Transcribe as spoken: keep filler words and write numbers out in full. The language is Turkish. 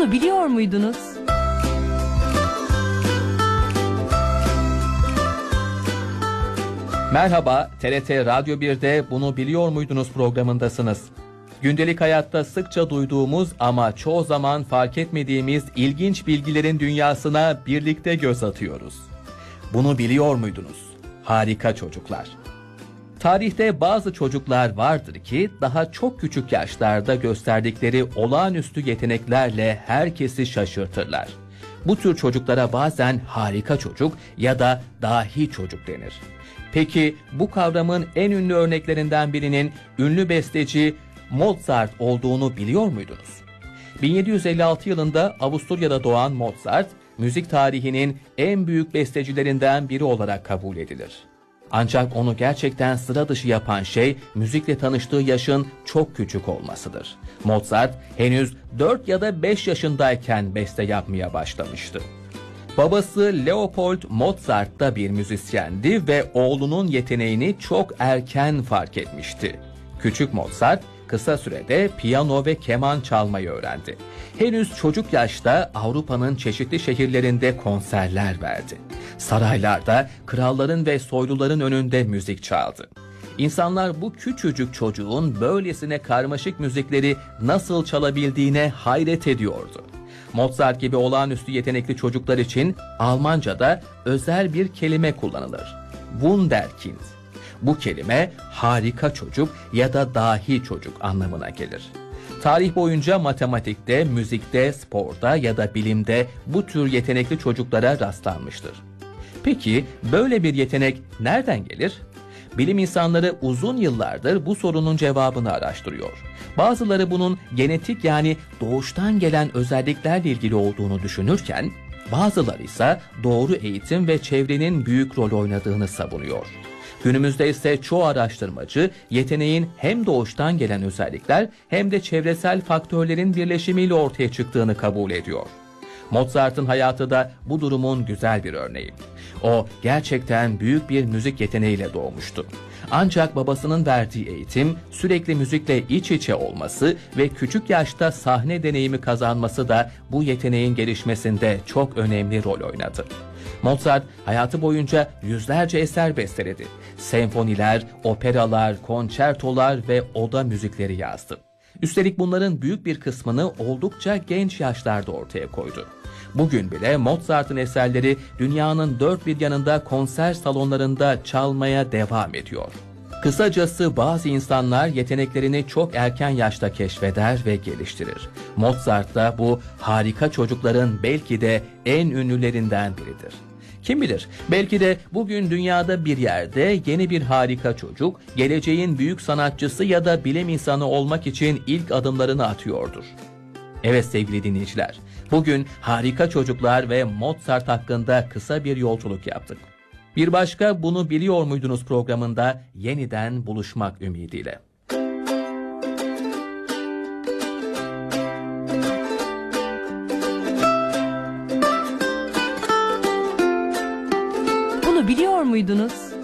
Bunu biliyor muydunuz? Merhaba, T R T Radyo bir'de Bunu Biliyor Muydunuz programındasınız. Gündelik hayatta sıkça duyduğumuz ama çoğu zaman fark etmediğimiz ilginç bilgilerin dünyasına birlikte göz atıyoruz. Bunu biliyor muydunuz? Harika çocuklar. Tarihte bazı çocuklar vardır ki daha çok küçük yaşlarda gösterdikleri olağanüstü yeteneklerle herkesi şaşırtırlar. Bu tür çocuklara bazen harika çocuk ya da dahi çocuk denir. Peki bu kavramın en ünlü örneklerinden birinin ünlü besteci Mozart olduğunu biliyor muydunuz? bin yedi yüz elli altı yılında Avusturya'da doğan Mozart, müzik tarihinin en büyük bestecilerinden biri olarak kabul edilir. Ancak onu gerçekten sıra dışı yapan şey müzikle tanıştığı yaşın çok küçük olmasıdır. Mozart henüz dört ya da beş yaşındayken beste yapmaya başlamıştı. Babası Leopold Mozart da bir müzisyendi ve oğlunun yeteneğini çok erken fark etmişti. Küçük Mozart kısa sürede piyano ve keman çalmayı öğrendi. Henüz çocuk yaşta Avrupa'nın çeşitli şehirlerinde konserler verdi. Saraylarda kralların ve soyluların önünde müzik çaldı. İnsanlar bu küçücük çocuğun böylesine karmaşık müzikleri nasıl çalabildiğine hayret ediyordu. Mozart gibi olağanüstü yetenekli çocuklar için Almanca'da özel bir kelime kullanılır. Wunderkind. Bu kelime harika çocuk ya da dahi çocuk anlamına gelir. Tarih boyunca matematikte, müzikte, sporda ya da bilimde bu tür yetenekli çocuklara rastlanmıştır. Peki böyle bir yetenek nereden gelir? Bilim insanları uzun yıllardır bu sorunun cevabını araştırıyor. Bazıları bunun genetik yani doğuştan gelen özelliklerle ilgili olduğunu düşünürken, bazıları ise doğru eğitim ve çevrenin büyük rol oynadığını savunuyor. Günümüzde ise çoğu araştırmacı yeteneğin hem doğuştan gelen özellikler hem de çevresel faktörlerin birleşimiyle ortaya çıktığını kabul ediyor. Mozart'ın hayatı da bu durumun güzel bir örneği. O gerçekten büyük bir müzik yeteneğiyle doğmuştu. Ancak babasının verdiği eğitim, sürekli müzikle iç içe olması ve küçük yaşta sahne deneyimi kazanması da bu yeteneğin gelişmesinde çok önemli rol oynadı. Mozart hayatı boyunca yüzlerce eser besteledi. Senfoniler, operalar, konçertolar ve oda müzikleri yazdı. Üstelik bunların büyük bir kısmını oldukça genç yaşlarda ortaya koydu. Bugün bile Mozart'ın eserleri dünyanın dört bir yanında konser salonlarında çalmaya devam ediyor. Kısacası bazı insanlar yeteneklerini çok erken yaşta keşfeder ve geliştirir. Mozart da bu harika çocukların belki de en ünlülerinden biridir. Kim bilir, belki de bugün dünyada bir yerde yeni bir harika çocuk, geleceğin büyük sanatçısı ya da bilim insanı olmak için ilk adımlarını atıyordur. Evet sevgili dinleyiciler, bugün harika çocuklar ve Mozart hakkında kısa bir yolculuk yaptık. Bir başka Bunu Biliyor Muydunuz programında yeniden buluşmak ümidiyle. Bunu biliyor muydunuz?